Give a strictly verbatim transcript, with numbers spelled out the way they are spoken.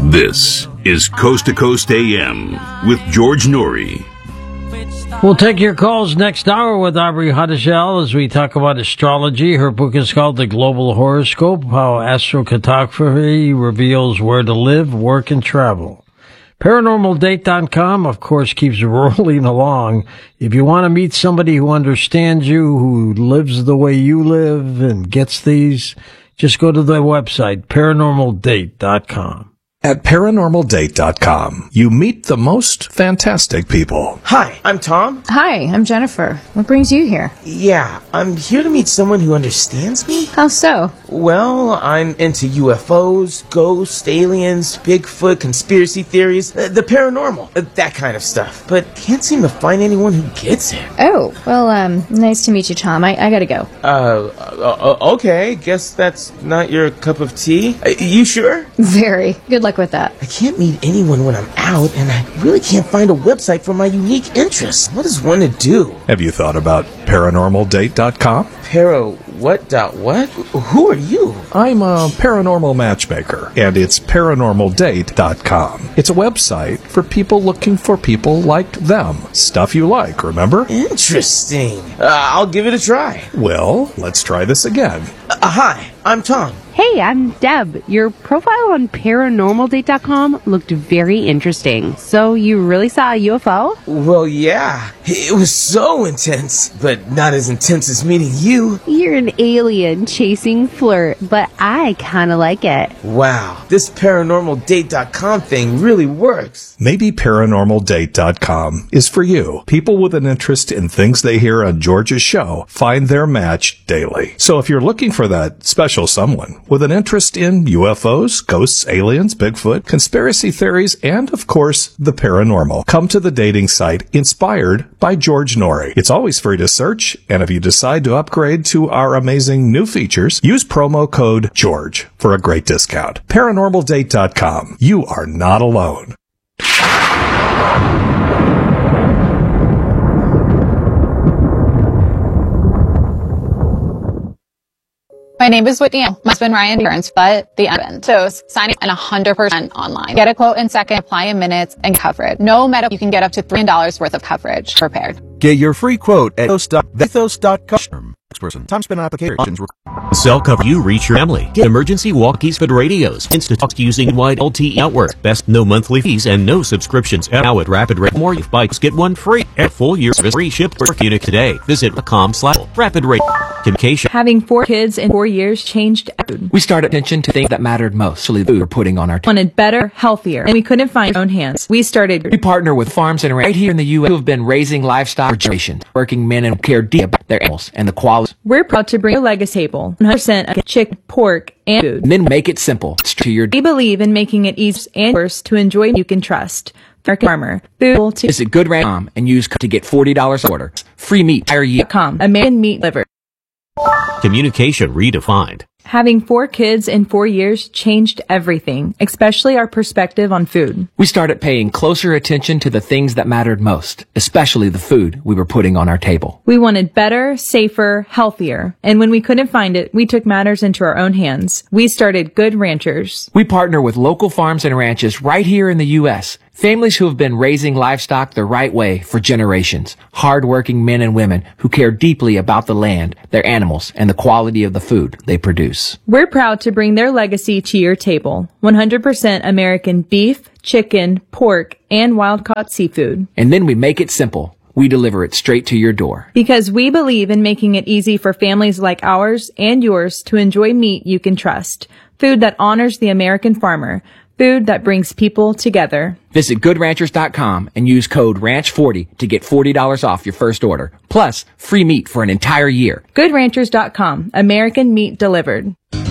This is Coast to Coast A M with George Noory. We'll take your calls next hour with Aubrey Hadashel as we talk about astrology. Her book is called The Global Horoscope, How Astrocartography Reveals Where to Live, Work, and Travel. Paranormal Date dot com, of course, keeps rolling along. If you want to meet somebody who understands you, who lives the way you live and gets these, just go to the website, Paranormal Date dot com. At Paranormal Date dot com, you meet the most fantastic people. Hi, I'm Tom. Hi, I'm Jennifer. What brings you here? Yeah, I'm here to meet someone who understands me. How so? Well, I'm into U F Os, ghosts, aliens, Bigfoot, conspiracy theories, uh, the paranormal, uh, that kind of stuff. But can't seem to find anyone who gets it. Oh, well, um, nice to meet you, Tom. I, I gotta go. Uh, uh, okay, guess that's not your cup of tea. Uh, you sure? Very. Good luck with that. I can't meet anyone when I'm out, and I really can't find a website for my unique interests. What is one to do? Have you thought about Paranormal Date dot com? Para what dot what? Who are you? I'm a paranormal matchmaker, and it's Paranormal Date dot com. It's a website for people looking for people like them. Stuff you like, remember? Interesting. Uh, I'll give it a try. Well, let's try this again. Uh, hi, I'm Tom. Hey, I'm Deb. Your profile on Paranormal Date dot com looked very interesting. So you really saw a U F O? Well, yeah. It was so intense, but not as intense as meeting you. You're an alien chasing flirt, but I kind of like it. Wow, this Paranormal Date dot com thing really works. Maybe Paranormal Date dot com is for you. People with an interest in things they hear on George's show find their match daily. So if you're looking for that special someone with an interest in U F Os, ghosts, aliens, Bigfoot, conspiracy theories, and, of course, the paranormal, come to the dating site inspired by George Noory. It's always free to search, and if you decide to upgrade to our amazing new features, use promo code GEORGE for a great discount. Paranormal Date dot com. You are not alone. My name is Whitney. My husband Ryan insurance, but the end. So signing in one hundred percent online. Get a quote in seconds, apply in minutes, and coverage. No medical, you can get up to three million dollars worth of coverage prepared. Get your free quote at ethos dot com. Person. Time spent on applications. Cell cover you reach your family. Get emergency walkies with radios. Instant talks using wide L T E network. Best no monthly fees and no subscriptions. Now at Rapid Rate. More if bikes get one free. At full year service free shipped for Phoenix today. Visit com slash Rapid Rate. Communication. Having four kids in four years changed food. We started attention to things that mattered most. So the food we're putting on our table. Wanted better, healthier, and we couldn't find our own hands. We started. We partner with farms and right here in the U S who have been raising livestock for generations. Working men and care deep about their animals and the quality. We're proud to bring a legacy table, one hundred percent of chicken, pork, and food. And then make it simple. To your we believe in making it easy and worse to enjoy you can trust. American Farmer. Food to visit good dot com and use code to get forty dollars order. Free meat. Entire year. American meat liver. Communication redefined. Having four kids in four years changed everything, especially our perspective on food. We started paying closer attention to the things that mattered most, especially the food we were putting on our table. We wanted better, safer, healthier. And when we couldn't find it, we took matters into our own hands. We started Good Ranchers. We partner with local farms and ranches right here in the U S Families who have been raising livestock the right way for generations. Hard-working men and women who care deeply about the land, their animals, and the quality of the food they produce. We're proud to bring their legacy to your table. one hundred percent American beef, chicken, pork, and wild-caught seafood. And then we make it simple. We deliver it straight to your door. Because we believe in making it easy for families like ours and yours to enjoy meat you can trust. Food that honors the American farmer. Food that brings people together. Visit good ranchers dot com and use code ranch forty to get forty dollars off your first order. Plus, free meat for an entire year. good ranchers dot com. American meat delivered.